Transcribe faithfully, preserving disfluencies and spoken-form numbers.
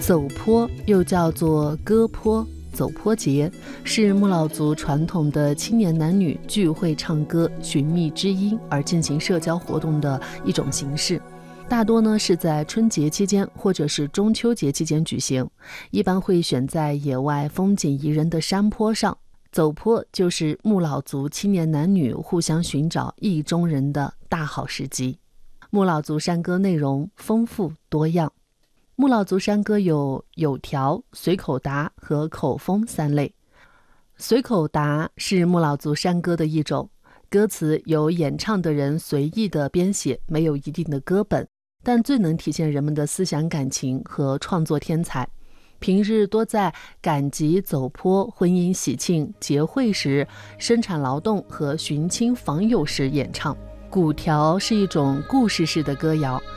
走坡又叫做歌坡、走坡节，是木老族传统的青年男女聚会唱歌、寻觅知音而进行社交活动的一种形式。大多呢是在春节期间或者是中秋节期间举行，一般会选在野外风景宜人的山坡上。走坡就是木老族青年男女互相寻找意中人的大好时机。木老族山歌内容丰富多样。木老族山歌有有条、随口答和口风三类。随口答是木老族山歌的一种，歌词由演唱的人随意的编写，没有一定的歌本，但最能体现人们的思想感情和创作天才。平日多在赶集、走坡、婚姻喜庆、结会时、生产劳动和寻亲访友时演唱。古调是一种故事式的歌谣，